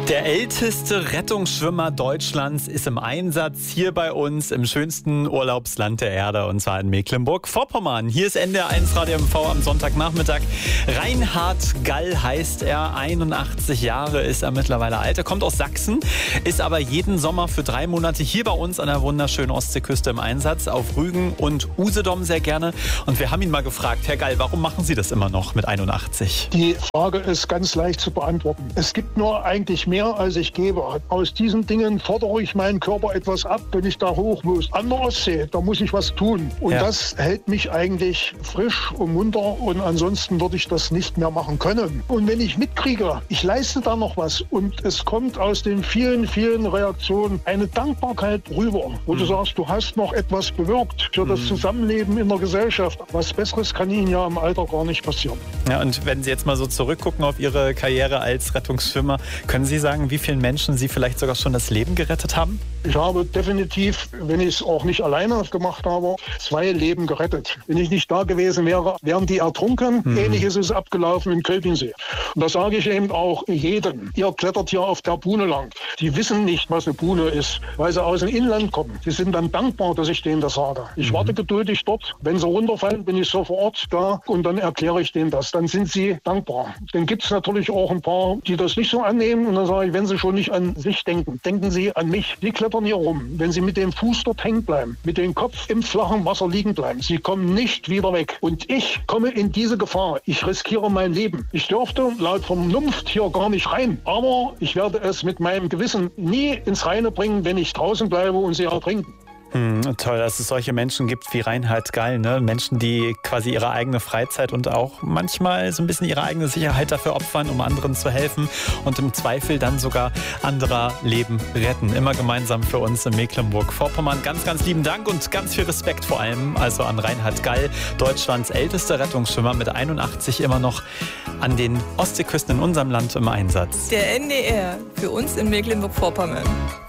Der älteste Rettungsschwimmer Deutschlands ist im Einsatz hier bei uns im schönsten Urlaubsland der Erde, und zwar in Mecklenburg-Vorpommern. Hier ist NDR 1 Radio MV am Sonntagnachmittag. Reinhard Gall heißt er, 81 Jahre ist er mittlerweile alt. Er kommt aus Sachsen, ist aber jeden Sommer für 3 Monate hier bei uns an der wunderschönen Ostseeküste im Einsatz, auf Rügen und Usedom sehr gerne. Und wir haben ihn mal gefragt, Herr Gall, warum machen Sie das immer noch mit 81? Die Frage ist ganz leicht zu beantworten. Es gibt nur eigentlich mehr, als ich gebe. Aus diesen Dingen fordere ich meinen Körper etwas ab, wenn ich da hoch muss. An der Ostsee, da muss ich was tun. Und das hält mich eigentlich frisch und munter, und ansonsten würde ich das nicht mehr machen können. Und wenn ich mitkriege, ich leiste da noch was und es kommt aus den vielen, vielen Reaktionen eine Dankbarkeit rüber, wo du sagst, du hast noch etwas bewirkt für das Zusammenleben in der Gesellschaft. Was Besseres kann Ihnen ja im Alter gar nicht passieren. Ja, und wenn Sie jetzt mal so zurückgucken auf Ihre Karriere als Rettungsschwimmer, können Sie sagen, wie vielen Menschen Sie vielleicht sogar schon das Leben gerettet haben? Ich habe definitiv, wenn ich es auch nicht alleine gemacht habe, 2 Leben gerettet. Wenn ich nicht da gewesen wäre, wären die ertrunken. Ähnliches ist abgelaufen in Kölpinsee. Und das sage ich eben auch jedem. Ihr klettert hier auf der Buhne lang. Die wissen nicht, was eine Buhne ist, weil sie aus dem Inland kommen. Die sind dann dankbar, dass ich denen das sage. Ich warte geduldig dort. Wenn sie runterfallen, bin ich sofort da und dann erkläre ich denen das. Dann sind sie dankbar. Dann gibt es natürlich auch ein paar, die das nicht so annehmen. Und dann sage ich, wenn sie schon nicht an sich denken, denken sie an mich. Die klettern hier rum. Wenn sie mit dem Fuß dort hängen bleiben, mit dem Kopf im flachen Wasser liegen bleiben, sie kommen nicht wieder weg. Und ich komme in diese Gefahr. Ich riskiere mein Leben. Ich dürfte laut Vernunft hier gar nicht rein. Aber ich werde es mit meinem Gewissen nie ins Reine bringen, wenn ich draußen bleibe und sie ertrinken. Toll, dass es solche Menschen gibt wie Reinhard Gall, ne? Menschen, die quasi ihre eigene Freizeit und auch manchmal so ein bisschen ihre eigene Sicherheit dafür opfern, um anderen zu helfen und im Zweifel dann sogar anderer Leben retten. Immer gemeinsam für uns in Mecklenburg-Vorpommern. Ganz, ganz lieben Dank und ganz viel Respekt vor allem also an Reinhard Gall, Deutschlands ältester Rettungsschwimmer mit 81 immer noch an den Ostseeküsten in unserem Land im Einsatz. Der NDR für uns in Mecklenburg-Vorpommern.